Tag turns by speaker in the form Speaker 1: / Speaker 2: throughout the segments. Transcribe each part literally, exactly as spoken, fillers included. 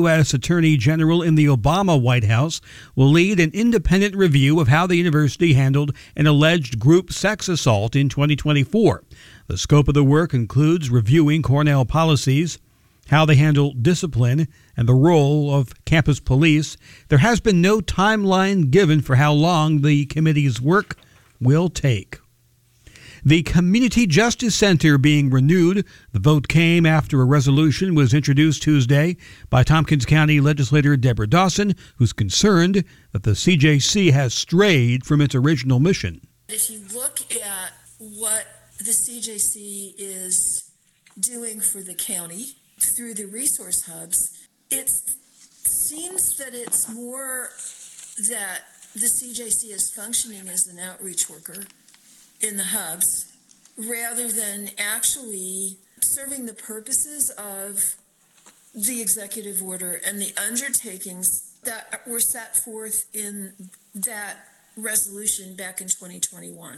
Speaker 1: U S Attorney General in the Obama White House will lead an independent review of how the university handled an alleged group sex assault in twenty twenty-four. The scope of the work includes reviewing Cornell policies, how they handle discipline, and the role of campus police. There has been no timeline given for how long the committee's work will take. The Community Justice Center being renewed. The vote came after a resolution was introduced Tuesday by Tompkins County legislator Deborah Dawson, who's concerned that the C J C has strayed from its original mission.
Speaker 2: If you look at what the C J C is doing for the county through the resource hubs, it seems that it's more that the C J C is functioning as an outreach worker in the hubs rather than actually serving the purposes of the executive order and the undertakings that were set forth in that resolution back in twenty twenty-one.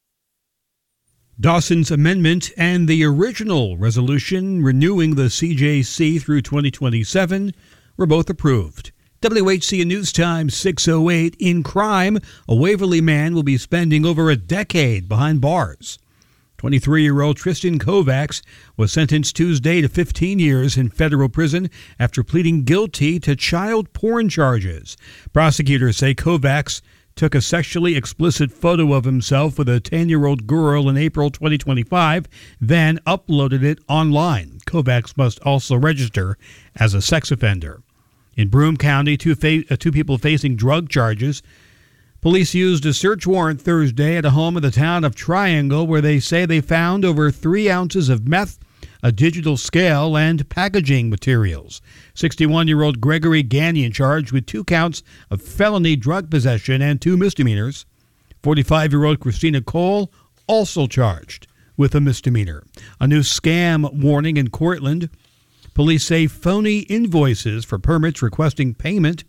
Speaker 1: Dawson's amendment and the original resolution renewing the C J C through twenty twenty-seven were both approved. W H C News Time six oh eight. In crime, a Waverly man will be spending over a decade behind bars. twenty-three-year-old Tristan Kovacs was sentenced Tuesday to fifteen years in federal prison after pleading guilty to child porn charges. Prosecutors say Kovacs took a sexually explicit photo of himself with a ten-year-old girl in April twenty twenty-five, then uploaded it online. Kovacs must also register as a sex offender. In Broome County, two, fa- uh, two people facing drug charges. Police used a search warrant Thursday at a home in the town of Triangle where they say they found over three ounces of meth, a digital scale, and packaging materials. sixty-one-year-old Gregory Gagnon charged with two counts of felony drug possession and two misdemeanors. forty-five-year-old Christina Cole also charged with a misdemeanor. A new scam warning in Cortland. Police say phony invoices for permits requesting payment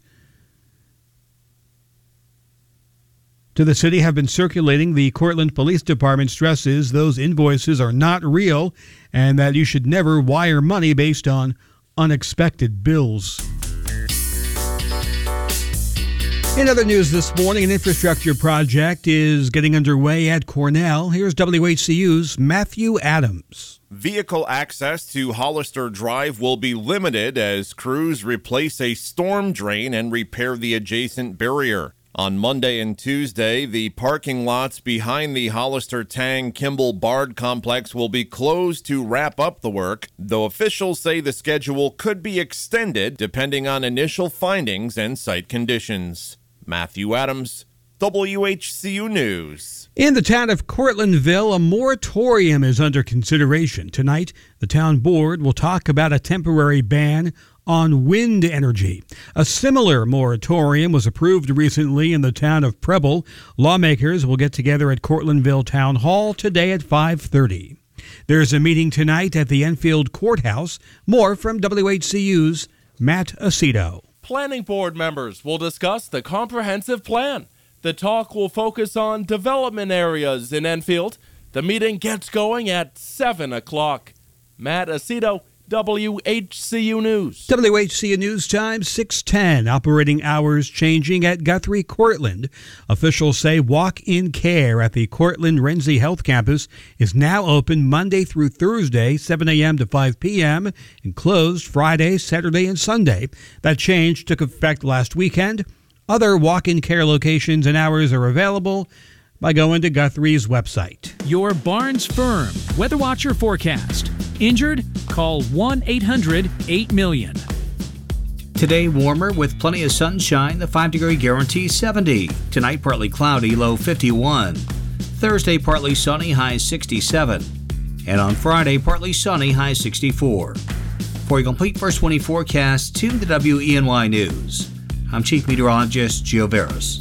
Speaker 1: to the city have been circulating. The Cortland Police Department stresses those invoices are not real and that you should never wire money based on unexpected bills. In other news this morning, an infrastructure project is getting underway at Cornell. Here's W H C U's Matthew Adams.
Speaker 3: Vehicle access to Hollister Drive will be limited as crews replace a storm drain and repair the adjacent barrier. On Monday and Tuesday, the parking lots behind the Hollister Tang Kimball Bard complex will be closed to wrap up the work, though officials say the schedule could be extended depending on initial findings and site conditions. Matthew Adams, W H C U News.
Speaker 1: In the town of Cortlandville, a moratorium is under consideration. Tonight, the town board will talk about a temporary ban on wind energy. A similar moratorium was approved recently in the town of Preble. Lawmakers will get together at Cortlandville Town Hall today at five thirty. There's a meeting tonight at the Enfield Courthouse. More from W H C U's Matt Aceto.
Speaker 4: Planning board members will discuss the comprehensive plan. The talk will focus on development areas in Enfield. The meeting gets going at seven o'clock. Matt Aceto, W H C U News.
Speaker 1: W H C U News Time six ten. Operating hours changing at Guthrie Cortland. Officials say walk-in care at the Cortland Renzi Health Campus is now open Monday through Thursday, seven a.m. to five p.m., and closed Friday, Saturday, and Sunday. That change took effect last weekend. Other walk-in care locations and hours are available by going to Guthrie's website.
Speaker 5: Your Barnes Firm Weather Watcher forecast. Injured? Call one eight hundred eight million.
Speaker 6: Today warmer with plenty of sunshine, the five degree guarantee seventy. Tonight partly cloudy, low fifty-one. Thursday partly sunny, high sixty-seven. And on Friday partly sunny, high sixty-four. For your complete first twenty forecast, tune to W E N Y News. I'm Chief Meteorologist Gio Veras.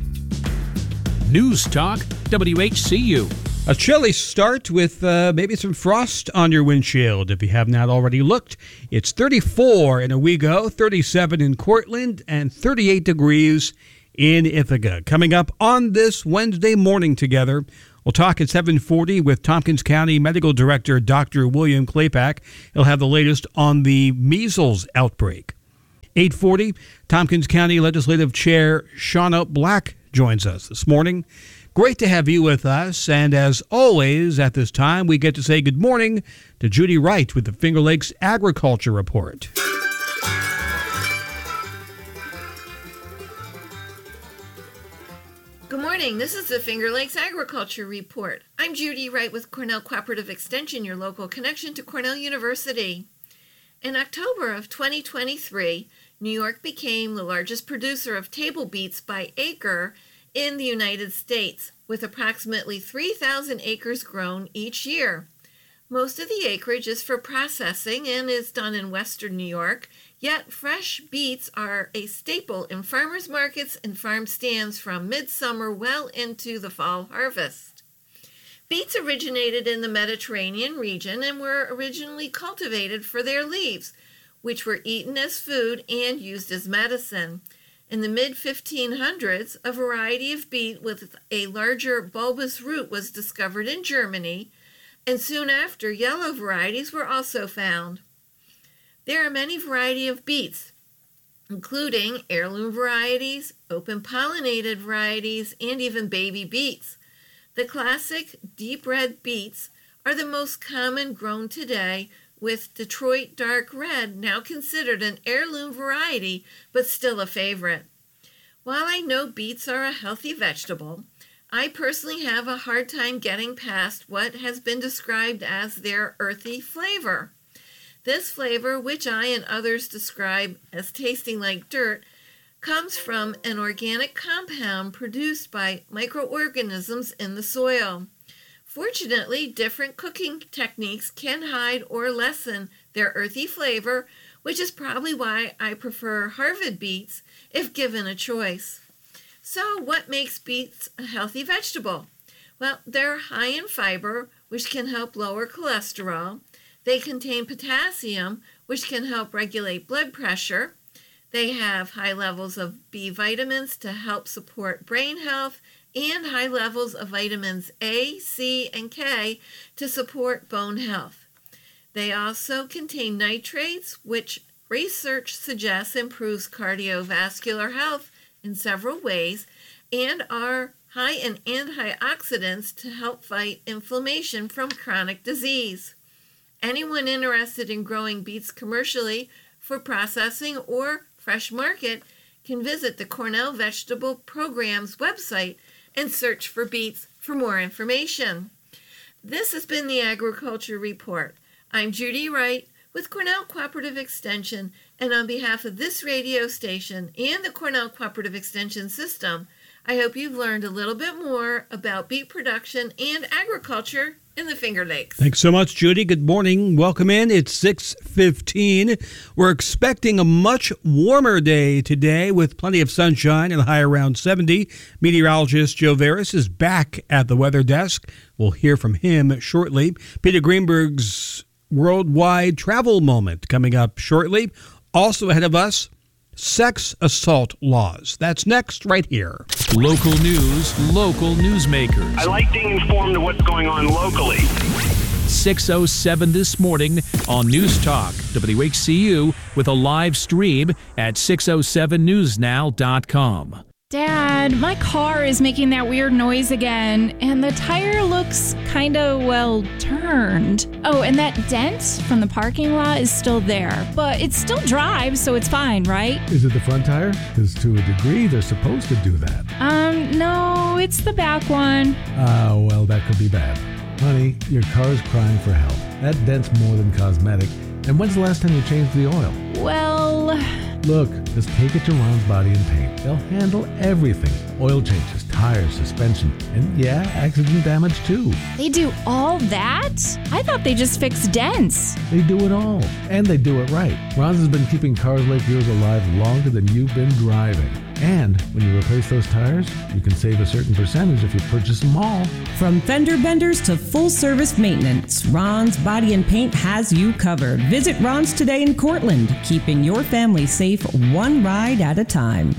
Speaker 5: News Talk, W H C U.
Speaker 1: A chilly start with uh, maybe some frost on your windshield. If you have not already looked, it's thirty-four in Owego, thirty-seven in Cortland, and thirty-eight degrees in Ithaca. Coming up on this Wednesday morning together, we'll talk at seven forty with Tompkins County Medical Director Doctor William Claypack. He'll have the latest on the measles outbreak. eight forty, Tompkins County Legislative Chair Shauna Black joins us this morning. Great to have you with us, and as always at this time, we get to say good morning to Judy Wright with the Finger Lakes Agriculture Report.
Speaker 7: Good morning. This is the Finger Lakes Agriculture Report. I'm Judy Wright with Cornell Cooperative Extension, your local connection to Cornell University. In October of twenty twenty-three, New York became the largest producer of table beets by acre in the United States, with approximately three thousand acres grown each year. Most of the acreage is for processing and is done in western New York, yet fresh beets are a staple in farmers markets and farm stands from midsummer well into the fall harvest. Beets originated in the Mediterranean region and were originally cultivated for their leaves, which were eaten as food and used as medicine. In the mid fifteen hundreds, a variety of beet with a larger bulbous root was discovered in Germany, and soon after, yellow varieties were also found. There are many varieties of beets, including heirloom varieties, open-pollinated varieties, and even baby beets. The classic deep red beets are the most common grown today, with Detroit Dark Red now considered an heirloom variety, but still a favorite. While I know beets are a healthy vegetable, I personally have a hard time getting past what has been described as their earthy flavor. This flavor, which I and others describe as tasting like dirt, comes from an organic compound produced by microorganisms in the soil. Fortunately, different cooking techniques can hide or lessen their earthy flavor, which is probably why I prefer Harvard beets if given a choice. So, what makes beets a healthy vegetable? Well, they're high in fiber, which can help lower cholesterol. They contain potassium, which can help regulate blood pressure. They have high levels of B vitamins to help support brain health, and high levels of vitamins A, C, and K to support bone health. They also contain nitrates, which research suggests improves cardiovascular health in several ways, and are high in antioxidants to help fight inflammation from chronic disease. Anyone interested in growing beets commercially for processing or fresh market can visit the Cornell Vegetable Program's website and search for beets for more information. This has been the Agriculture Report. I'm Judy Wright with Cornell Cooperative Extension, and on behalf of this radio station and the Cornell Cooperative Extension system, I hope you've learned a little bit more about beet production and agriculture in the Finger Lakes.
Speaker 1: Thanks so much, Judy. Good morning. Welcome in. It's six fifteen. We're expecting a much warmer day today with plenty of sunshine and a high around seventy. Meteorologist Joe Veras is back at the weather desk. We'll hear from him shortly. Peter Greenberg's worldwide travel moment coming up shortly. Also ahead of us, sex assault laws. That's next right here.
Speaker 5: Local news, local newsmakers.
Speaker 8: I like being informed of what's going on locally.
Speaker 5: six oh seven this morning on News Talk, W H C U, with a live stream at six oh seven news now dot com.
Speaker 9: Dad, my car is making that weird noise again, and the tire looks kind of, well, turned. Oh, and that dent from the parking lot is still there, but it still drives, so it's fine, right?
Speaker 10: Is it the front tire? Because to a degree, they're supposed to do that.
Speaker 9: Um, no, it's the back one.
Speaker 10: Oh, well, that could be bad. Honey, your car's crying for help. That dent's more than cosmetic. And when's the last time you changed the oil?
Speaker 9: Well...
Speaker 10: Look, just take it to Ron's Body and Paint. They'll handle everything. Oil changes, tires, suspension, and yeah, accident damage too.
Speaker 9: They do all that? I thought they just fixed dents.
Speaker 10: They do it all, and they do it right. Ron's has been keeping cars like yours alive longer than you've been driving. And when you replace those tires, you can save a certain percentage if you purchase them all.
Speaker 11: From fender benders to full-service maintenance, Ron's Body and Paint has you covered. Visit Ron's today in Cortland, keeping your family safe one ride at a time.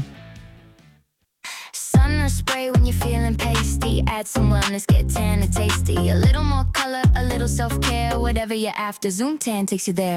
Speaker 12: Sun spray when you're feeling pasty. Add some wellness, get tan and tasty. A little more color, a little self-care. Whatever you're after, Zoom Tan takes you there.